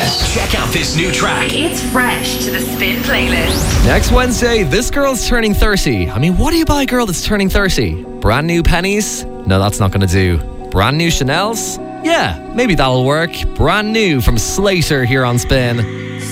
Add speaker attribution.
Speaker 1: Check out this new track.
Speaker 2: It's fresh to the Spin playlist.
Speaker 3: Next Wednesday, this girl's turning 30. I mean, what do you buy a girl that's turning 30? Brand new pennies? No, that's not going to do. Brand new Chanels? Yeah, maybe that'll work. Brand new from Slater here on Spin.